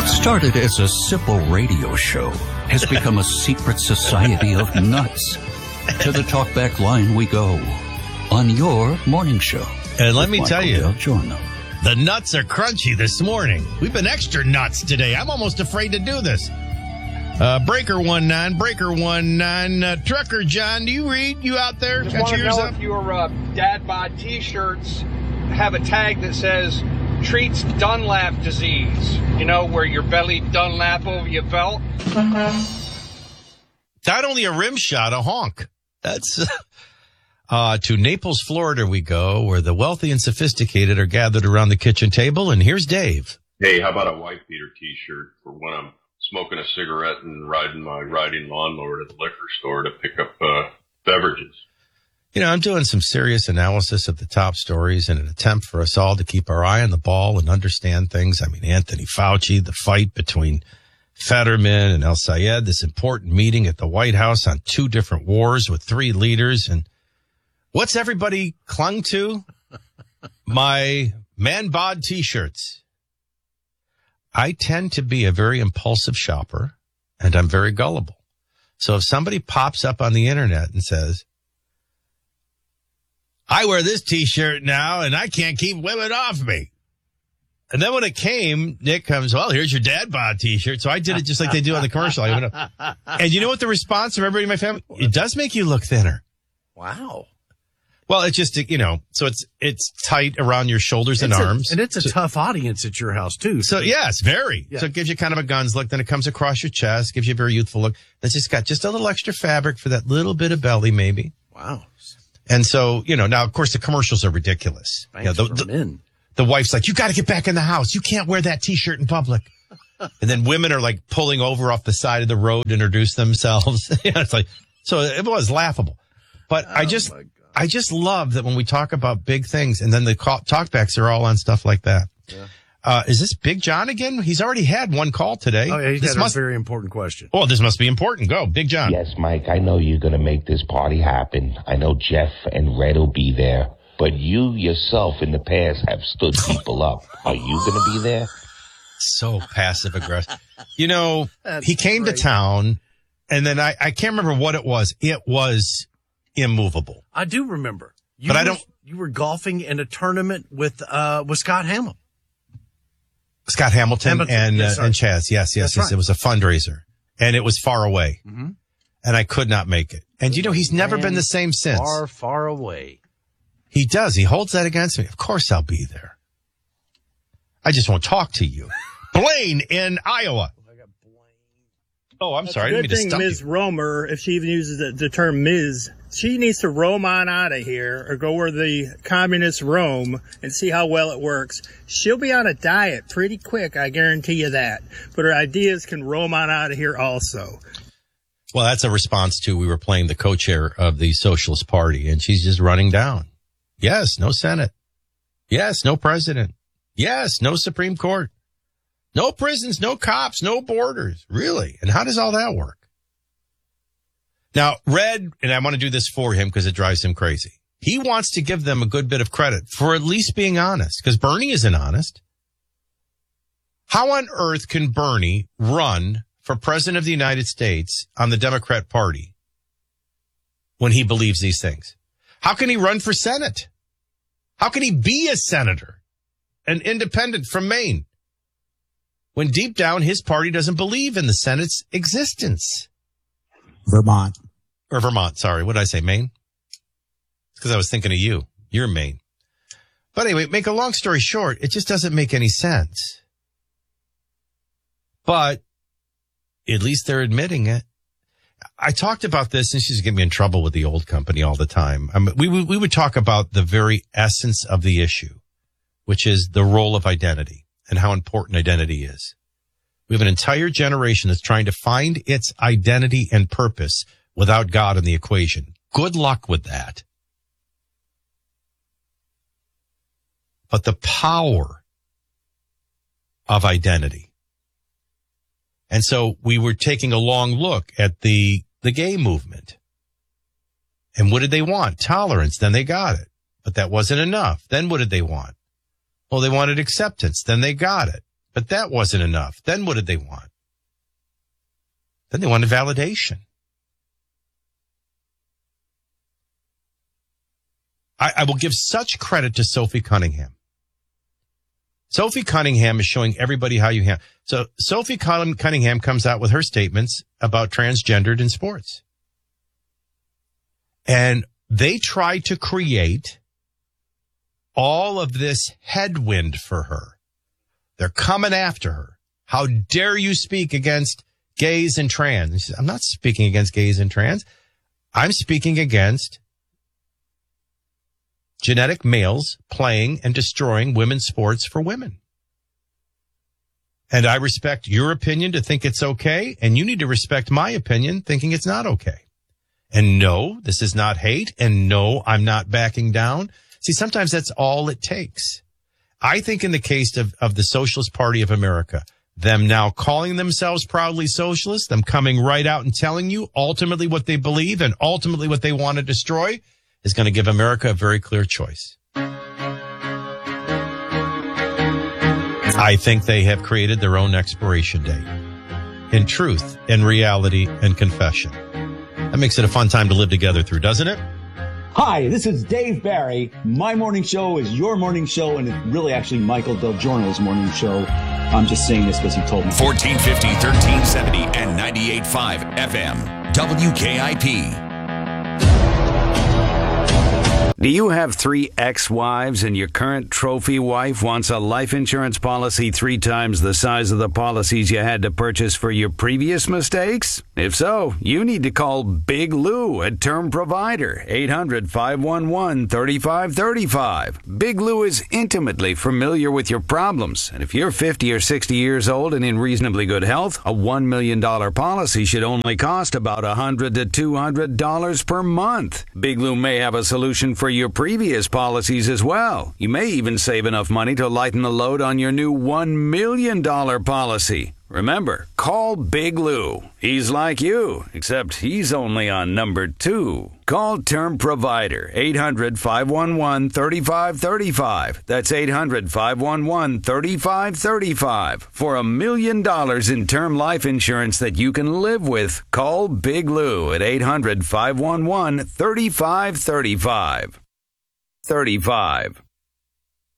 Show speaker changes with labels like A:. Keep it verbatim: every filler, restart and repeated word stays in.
A: What started as a simple radio show has become a secret society of nuts. To the talkback line we go on your morning show.
B: And let me
A: Michael
B: tell you,
A: Del Giorno.
B: The nuts are crunchy this morning. We've been extra nuts today. I'm almost afraid to do this. Uh, Breaker one nine, Breaker one nine, uh, Trucker John, do you read? You out there?
C: Just
B: Got
C: want to
B: yours
C: know
B: up?
C: if your uh, dad bod T-shirts have a tag that says treats Dunlap disease. You know, where your belly Dunlap over your belt.
B: Not only a rim shot, a honk. That's uh, to Naples, Florida we go, where the wealthy and sophisticated are gathered around the kitchen table. And here's Dave.
D: Hey, how about a wife beater T-shirt for when I'm smoking a cigarette and riding my riding lawnmower to the liquor store to pick up uh, beverages?
B: You know, I'm doing some serious analysis of the top stories in an attempt for us all to keep our eye on the ball and understand things. I mean, Anthony Fauci, the fight between Fetterman and El Sayed, this important meeting at the White House on two different wars with three leaders. And what's everybody clung to? My man bod T-shirts. I tend to be a very impulsive shopper, and I'm very gullible. So if somebody pops up on the internet and says, I wear this T-shirt now, and I can't keep women off me. And then when it came, Nick comes, well, here's your dad bod T-shirt. So I did it just like they do on the commercial. I went up. And you know what the response from everybody in my family? It does make you look thinner.
E: Wow.
B: Well, it's just, you know, so it's it's tight around your shoulders and
E: It's a-
B: arms.
E: and it's a
B: So-
E: tough audience at your house, too.
B: So, yes, very.
E: Yeah.
B: So it gives you kind of a guns look. Then it comes across your chest, gives you a very youthful look. That's just got just a little extra fabric for that little bit of belly, maybe.
E: Wow.
B: And so, you know, now, of course, the commercials are ridiculous.
E: Thanks
B: You know,
E: for
B: the, the,
E: men.
B: the wife's like, you got to get back in the house. You can't wear that T-shirt in public. And then women are like pulling over off the side of the road to introduce themselves. Yeah, it's like, so it was laughable. But I just,
E: my God.
B: I just love that when we talk about big things and then the call, talkbacks are all on stuff like that.
E: Yeah.
B: Uh, is this Big John again? He's already had one call today.
E: Oh, yeah, he's
B: this
E: got
B: must,
E: a very important question.
B: oh, this must be important. Go, Big John.
F: Yes, Mike, I know you're going to make this party happen. I know Jeff and Red will be there. But you yourself in the past have stood people up. Are you going to be there?
B: So passive aggressive. You know,
E: That's
B: he came
E: great.
B: to town and then I, I can't remember what it was. It was immovable.
E: I do remember. You
B: But I
E: were-
B: don't-
E: You were golfing in a tournament with, uh, with Scott Hamill.
B: Scott Hamilton,
E: Hamilton,
B: and
E: yes,
B: uh,
E: sorry.
B: and Chaz. Yes, yes,
E: That's
B: yes.
E: right.
B: It was a fundraiser and it was far away
E: Mm-hmm.
B: and I could not make it. And you know, he's never been the same since.
E: Far, far away.
B: He does. He holds that against me. Of course I'll be there. I just won't talk to you. Blaine in Iowa. Oh, I'm sorry. I didn't
G: Good
B: mean to
G: thing
B: stump
G: Miz
B: you.
G: Romer, if she even uses the, the term Miz, she needs to roam on out of here or go where the communists roam and see how well it works. She'll be on a diet pretty quick, I guarantee you that. But her ideas can roam on out of here also.
B: Well, that's a response to we were playing the co-chair of the Socialist Party, and she's just running down. Yes, no Senate. Yes, no president. Yes, no Supreme Court. No prisons, no cops, no borders. Really? And how does all that work? Now, Red, and I want to do this for him because it drives him crazy. He wants to give them a good bit of credit for at least being honest, because Bernie isn't honest. How on earth can Bernie run for president of the United States on the Democrat Party when he believes these things? How can he run for Senate? How can he be a senator, an independent from Maine, when deep down his party doesn't believe in the Senate's existence?
H: Vermont.
B: Or Vermont, sorry. What did I say, Maine? Because I was thinking of you. You're Maine. But anyway, make a long story short, it just doesn't make any sense. But at least they're admitting it. I talked about this, and she's getting me in trouble with the old company all the time. I mean, we, we, we would talk about the very essence of the issue, which is the role of identity and how important identity is. We have an entire generation that's trying to find its identity and purpose without God in the equation. Good luck with that. But the power of identity. And so we were taking a long look at the, the gay movement. And what did they want? Tolerance. Then they got it. But that wasn't enough. Then what did they want? Well, they wanted acceptance. Then they got it. But that wasn't enough. Then what did they want? Then they wanted validation. I, I will give such credit to Sophie Cunningham. Sophie Cunningham is showing everybody how you handle. So Sophie Cunningham comes out with her statements about transgendered in sports. And they try to create all of this headwind for her. They're coming after her. How dare you speak against gays and trans? And she says, I'm not speaking against gays and trans. I'm speaking against genetic males playing and destroying women's sports for women. And I respect your opinion to think it's okay, and you need to respect my opinion thinking it's not okay. And no, this is not hate, and no, I'm not backing down. See, sometimes that's all it takes. I think in the case of, of the Socialist Party of America, them now calling themselves proudly socialists, them coming right out and telling you ultimately what they believe and ultimately what they want to destroy is going to give America a very clear choice. I think they have created their own expiration date in truth, in reality, and confession. That makes it a fun time to live together through, doesn't it?
I: Hi, this is Dave Barry. My morning show is your morning show, and it's really actually Michael Del Giorno's morning show. I'm just saying this because he told me.
J: fourteen fifty, thirteen seventy, and ninety-eight point five F M. W K I P.
K: Do you have three ex-wives and your current trophy wife wants a life insurance policy three times the size of the policies you had to purchase for your previous mistakes? If so, you need to call Big Lou at Term Provider, eight hundred, five one one, three five three five. Big Lou is intimately familiar with your problems, and if you're fifty or sixty years old and in reasonably good health, a one million dollars policy should only cost about one hundred to two hundred dollars per month. Big Lou may have a solution for your previous policies as well. You may even save enough money to lighten the load on your new one million dollars policy. Remember, call Big Lou. He's like you, except he's only on number two. Call Term Provider, eight hundred, five one one, three five three five. That's eight hundred, five one one, three five three five. For a million dollars in term life insurance that you can live with, call Big Lou at eight hundred, five one one, three five three five. thirty-five.